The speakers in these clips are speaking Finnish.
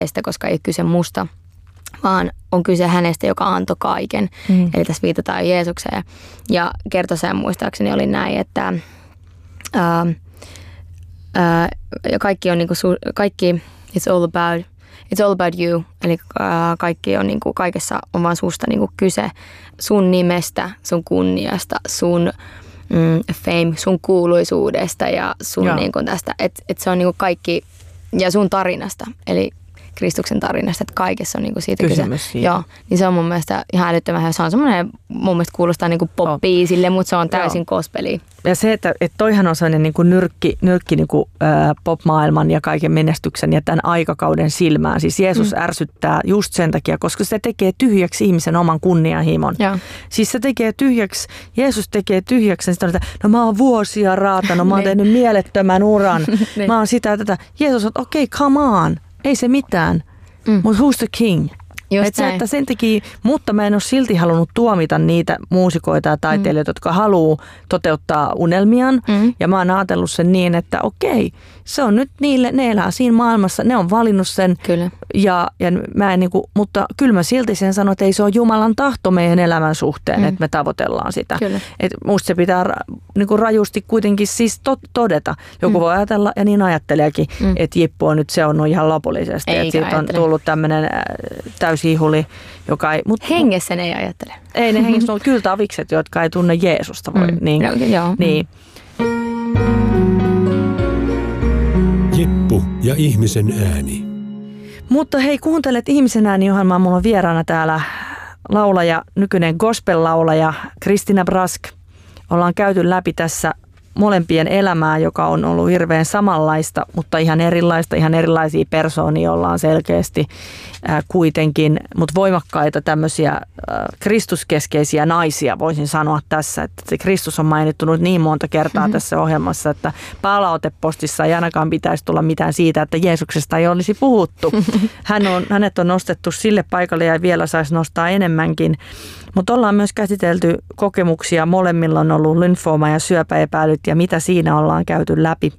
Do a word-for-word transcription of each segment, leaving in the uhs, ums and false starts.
hänestä, koska ei ole kyse musta, vaan on kyse hänestä, joka antoi kaiken. Mm. Eli tässä viitataan Jeesukseen. Ja kertosäen muistaakseni oli näin, että ää, ää, kaikki on niinku, kaikki, it's all about, it's all about you. Eli ää, kaikki on niinku, kaikessa on vaan susta niinku kyse, sun nimestä, sun kunniasta, sun mm, fame, sun kuuluisuudesta ja sun niinku tästä, että et se on niinku kaikki, ja sun tarinasta. Eli Kristuksen tarinasta, että kaikessa on niinku siitä kyse. Joo, niin se on mun mielestä ihan älyttömän. Se on semmoinen, mun mielestä kuulostaa niinku pop-biisille, mutta se on täysin gospeliä. Ja se, että, että toihan on sellainen niinku nyrkki, nyrkki niinku, ä, pop-maailman ja kaiken menestyksen ja tämän aikakauden silmään. Siis Jeesus mm. ärsyttää just sen takia, koska se tekee tyhjäksi ihmisen oman kunnianhimon. Joo. Siis se tekee tyhjäksi, Jeesus tekee tyhjäksi, että no mä oon vuosia raatanut, mä oon tehnyt mielettömän uran, mä oon sitä ja tätä. Jeesus on, okei, okay, come on. Ei se mitään, mm. mutta who's the king? Et se, että sen teki, mutta mä en ole silti halunnut tuomita niitä muusikoita ja taiteilijoita, mm. jotka haluaa toteuttaa unelmiaan. Mm. Ja mä oon ajatellut sen niin, että okei, se on nyt niille, ne elää siinä maailmassa, ne on valinnut sen. Kyllä. Ja, ja mä en niinku, mutta kyllä mä silti sen sanon, että ei se ole Jumalan tahto meidän elämän suhteen, mm. että me tavoitellaan sitä. Et musta se pitää niinku rajusti kuitenkin siis to, todeta. Joku mm. voi ajatella, ja niin ajatteleekin, mm. että Jippu on nyt seonnut ihan lopullisesti. Että siitä on tullut tämmöinen täysihuli, joka ei... Mut, hengessä ne ei ajattele. Ei ne hengessä, mutta kyllä tavikset, jotka ei tunne Jeesusta. Voi, mm. niin, no, joo. Niin. Jippu ja ihmisen ääni. Mutta hei, kuuntelet ihmisen ääni-ohjelmaa. Mulla on vieraana täällä laulaja, nykyinen gospel-laulaja Kristina Brask. Ollaan käyty läpi tässä molempien elämää, joka on ollut hirveän samanlaista, mutta ihan erilaista, ihan erilaisia persoonia ollaan selkeästi ää, kuitenkin, mutta voimakkaita tämmöisiä ää, kristuskeskeisiä naisia voisin sanoa tässä, että se Kristus on mainittu nyt niin monta kertaa mm-hmm. tässä ohjelmassa, että palautepostissa ei ainakaan pitäisi tulla mitään siitä, että Jeesuksesta ei olisi puhuttu. Hän on, hänet on nostettu sille paikalle ja vielä saisi nostaa enemmänkin. Mutta ollaan myös käsitelty kokemuksia, molemmilla on ollut lymfooma ja syöpäepäilyt ja mitä siinä ollaan käyty läpi.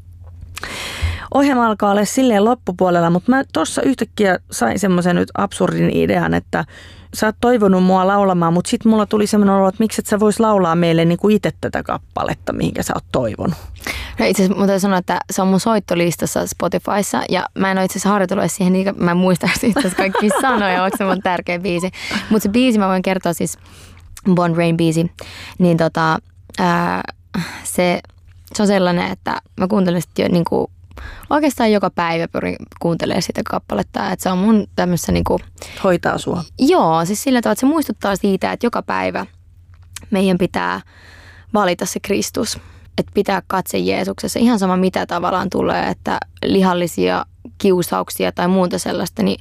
Ohjelma alkaa olla silleen loppupuolella, mutta mä tuossa yhtäkkiä sain semmoisen nyt absurdin idean, että sä oot toivonut mua laulamaan, mutta sitten mulla tuli semmoinen olo, että miksi et sä vois laulaa meille niinku itse tätä kappaletta, mihinkä sä oot toivonut. No itse asiassa mä täytyy sanoa, että se on mun soittolistassa Spotifyssa ja mä en ole itse asiassa harjoitellut siihen, niin mä en muista itse asiassa kaikki sanoja, onko se mun tärkeä biisi. Mutta se biisi mä voin kertoa siis, Born Rain biisi, niin tota, ää, se, se on sellainen, että mä kuuntelen sitä jo niinku oikeastaan joka päivä pyrin kuuntelemaan sitä kappaletta, että se on mun tämmössä niinku... Hoitaa sua. Joo, siis sillä tavalla, että se muistuttaa siitä, että joka päivä meidän pitää valita se Kristus, että pitää katse Jeesuksessa. Ihan sama mitä tavallaan tulee, että lihallisia kiusauksia tai muuta sellaista, niin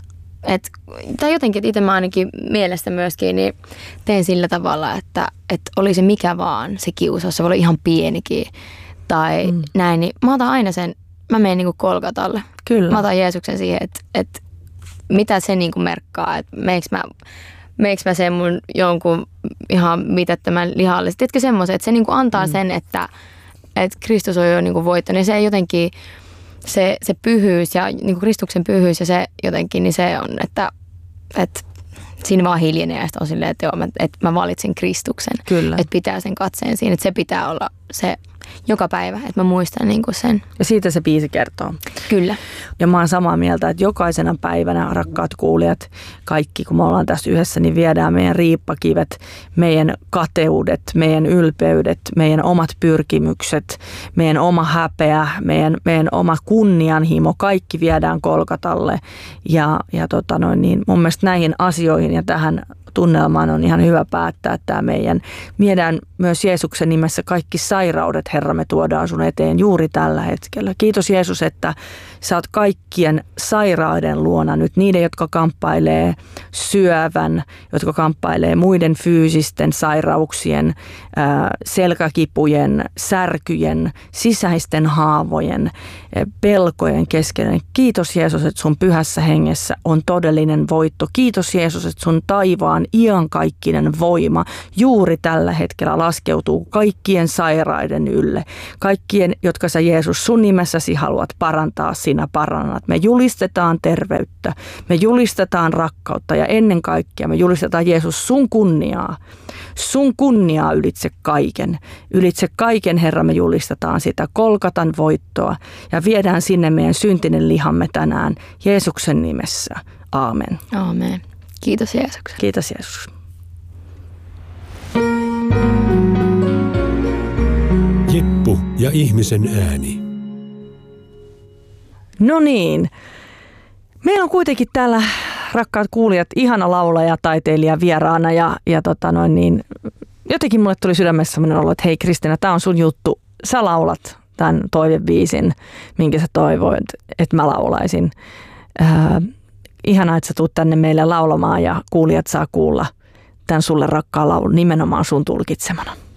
et, tai jotenkin, että itse mä ainakin mielestä myöskin, niin teen sillä tavalla, että, että oli se mikä vaan se kiusaus, se voi olla ihan pienikin tai mm. näin, niin mä otan aina sen, mä menen niinku Kolgatalle. Kyllä. Mä otan Jeesuksen siihen, että, että mitä se niinku merkkaa, että meikö mä, meikö mä sen mun jonkun ihan mitättömän lihallisesti. Tiedätkö semmoisen, että se niinku antaa mm. sen, että, että Kristus on jo niinku voittanut ja se jotenkin, se, se pyhyys ja niinku Kristuksen pyhyys ja se jotenkin, niin se on, että, että siinä vaan hiljenee ja sitten on silleen, että, joo, mä, että mä valitsen Kristuksen. Kyllä. Että pitää sen katseen siinä, että se pitää olla se joka päivä, että mä muistan niin kuin sen. Ja siitä se biisi kertoo. Kyllä. Ja mä oon samaa mieltä, että jokaisena päivänä, rakkaat kuulijat, kaikki kun me ollaan tässä yhdessä, niin viedään meidän riippakivet, meidän kateudet, meidän ylpeydet, meidän omat pyrkimykset, meidän oma häpeä, meidän, meidän oma kunnianhimo, kaikki viedään Kolkatalle. Ja, ja tota noin, niin mun mielestä näihin asioihin ja tähän tunnelmaan on ihan hyvä päättää tämä meidän. Viedään myös Jeesuksen nimessä kaikki sairaudet, Herra, me tuodaan sun eteen juuri tällä hetkellä. Kiitos Jeesus, että sä oot kaikkien sairaiden luona nyt, niiden, jotka kamppailee syövän, jotka kamppailee muiden fyysisten sairauksien, selkäkipujen, särkyjen, sisäisten haavojen, pelkojen keskellä. Kiitos Jeesus, että sun pyhässä hengessä on todellinen voitto. Kiitos Jeesus, että sun taivaan Jumalan iankaikkinen voima juuri tällä hetkellä laskeutuu kaikkien sairaiden ylle. Kaikkien, jotka sä Jeesus sun nimessäsi haluat parantaa, sinä parannat. Me julistetaan terveyttä, me julistetaan rakkautta ja ennen kaikkea me julistetaan Jeesus sun kunniaa. Sun kunniaa ylitse kaiken. Ylitse kaiken, Herra, me julistetaan sitä Kolkatan voittoa ja viedään sinne meidän syntinen lihamme tänään Jeesuksen nimessä. Aamen. Aamen. Kiitos Jeesukselle. Kiitos Jeesus. Jippu ja ihmisen ääni. No niin. Meillä on kuitenkin täällä, rakkaat kuulijat, ihana laulaja, taiteilija vieraana ja, ja tota noin niin, jotenkin mulle tuli sydämessä sellainen olo, että hei Kristiina, tää on sun juttu. Sä laulat tämän toivebiisin, minkä sä toivoit, että mä laulaisin. Äh, ihanaa, että sä tuut tänne meille laulamaan ja kuulijat saa kuulla tämän sulle rakkaan laulun nimenomaan sun tulkitsemana.